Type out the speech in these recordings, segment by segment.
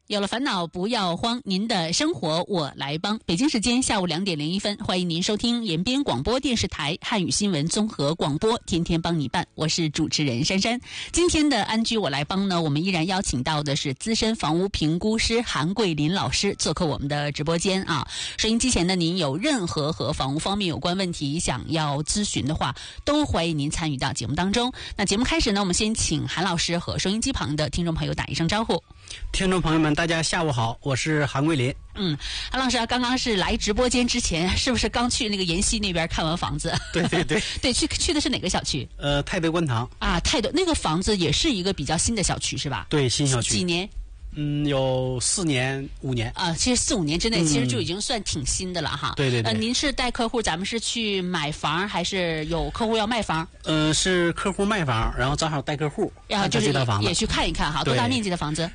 有了烦恼不要慌，您的生活我来帮。北京时间下午2点01分，欢迎您收听延边广播电视台汉语新闻综合广播，天天帮你办，我是主持人珊珊。今天的安居我来帮呢，我们依然邀请到的是资深房屋评估师韩桂林老师做客我们的直播间啊。收音机前的您有任何和房屋方面有关问题想要咨询的话，都欢迎您参与到节目当中。那节目开始呢，我们先请韩老师和收音机旁的听众朋友打一声招呼。 听众朋友们，大家下午好，我是韩桂林。 韩老师啊，刚刚是来直播间之前，是不是刚去那个延禧那边看完房子？ 对对对， 对，去的是哪个小区？ 泰德观塘啊，泰德那个房子也是一个比较新的小区是吧？ 对，新小区。 几年？ 有4年5年啊，其实4-5年之内，其实就已经算挺新的了哈。 对对对。 您是带客户，咱们是去买房，还是有客户要卖房？ 是客户卖房，然后正好带客户， 然后就是也去看一看哈。多大面积的房子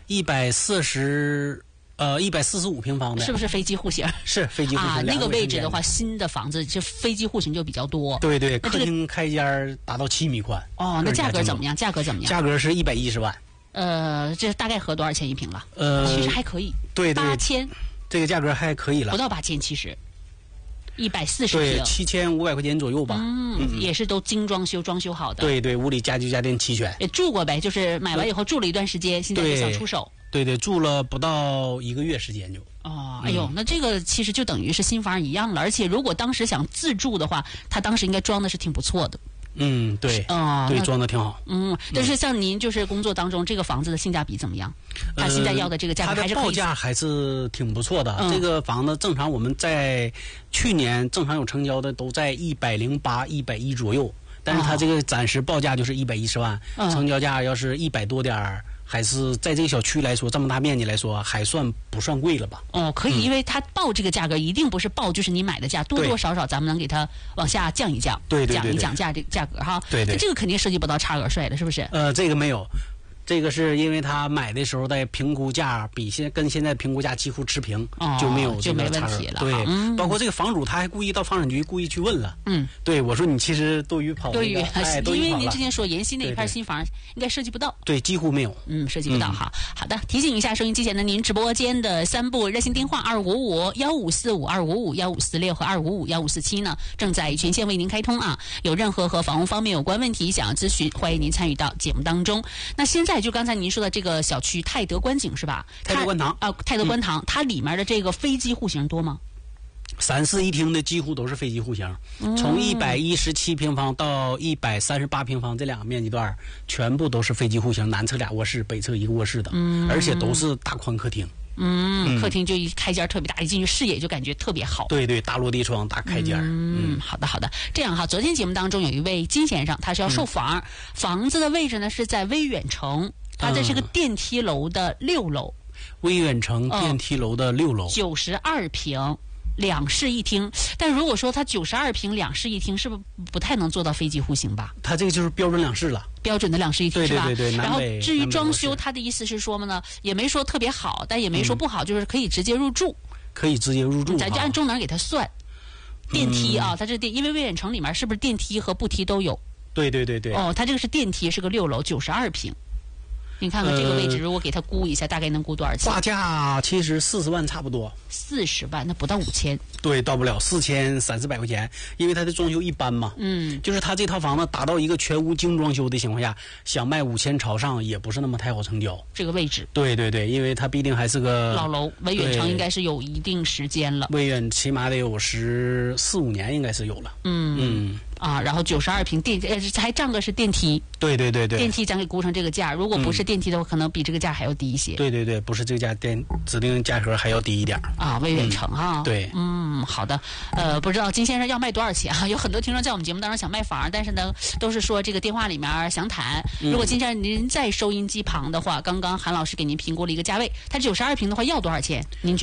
？145平方的。 是不是飞机户型？ 是飞机户型啊，那个位置的话，新的房子就飞机户型就比较多。 对对，客厅开间达到7米宽。 哦，那价格怎么样？价格是110万。 这大概合多少钱一平了？其实还可以。 对对 ，8000， 这个价格还可以了。 不到8000，其实140平， 对，7500块钱左右吧。 也是都精装修，装修好的。 对对，屋里家具家电齐全。 也住过呗，就是买完以后住了一段时间，现在就想出手。 对对，住了不到1个月时间就。 哦，哎呦，那这个其实就等于是新房一样了。而且如果当时想自住的话，他当时应该装的是挺不错的。 对，对，装的挺好。 但是像您就是工作当中，这个房子的性价比怎么样？他现在要的这个价格还是可以。 它的报价还是挺不错的。这个房子正常我们在去年正常有成交的都在108、110左右，但是它这个暂时报价就是110万，成交价要是100多点儿。还是在这个小区来说，这么大面积来说，还不算贵了吧？ 哦，可以，因为它报这个价格一定不是报就是你买的价，多多少少咱们能给它往下降一降，降一降价格哈。 对对， 这个肯定涉及不到差额税的，是不是？ 这个没有。这个是因为他买的时候的评估价跟现在评估价几乎持平，就没有这个差额了。对，包括这个房主他还故意到房产局故意去问了。对，我说你其实多余跑了。因为您之前说延禧那一片新房应该涉及不到。 对，几乎没有。 涉及不到哈。好的，提醒一下收音机前的您，直播间的3部热线电话2555-1545-2546和2555-1547呢，正在全线为您开通啊。有任何和房屋方面有关问题想要咨询，欢迎您参与到节目当中。那现在就刚才您说的这个小区泰德观景是吧？ 泰德观塘啊，泰德观塘，它里面的这个飞机户型多吗 ？3室1厅的几乎都是飞机户型，从117平方到138平方这2个面积段，全部都是飞机户型，南侧2卧室，北侧1个卧室的，而且都是大宽客厅。 客厅就一开间特别大，一进去视野就感觉特别好。 对对，大落地窗，大开间。 好的好的。这样哈，昨天节目当中有一位金先生，他是要售房，房子的位置呢是在威远城，它这是个电梯楼的6楼。 威远城电梯楼的6楼 ，92平。2室1厅，但如果说它92平2室1厅，是不是不太能做到飞机户型吧？ 它这个就是标准2室了， 标准的2室1厅是吧？ 对对对。 然后至于装修，他的意思是说嘛呢，也没说特别好，但也没说不好，就是可以直接入住。 可以直接入住， 咱就按中能给他算。电梯啊，它这因为威远城里面是不是电梯和步梯都有？ 对对对对。 它这个是电梯，是个6楼，92平。你看看这个位置，如果给他估一下，大概能估多少钱？ 报价其实40万差不多。 40万，那不到5000。 对，到不了4300-400块钱，因为它的装修一般嘛。就是他这套房子达到一个全屋精装修的情况下，想卖5000朝上也不是那么太好成交。 这个位置。 对对对，因为它毕竟还是个老楼，威远城应该是有一定时间了。 威远起码得有14-15年，应该是有了。 然后92平还占个是电梯。 对对对对。 电梯咱给估成这个价，如果不是电梯的话，可能比这个价还要低一些。 对对对，不是这个价指定价格还要低一点啊。威远城哈。 对。 好的。不知道金先生要卖多少钱啊？有很多听众在我们节目当中想卖房，但是呢，都是说这个电话里面详谈。如果金先生您在收音机旁的话，刚刚韩老师给您评估了一个价位，他92平的话要多少钱？您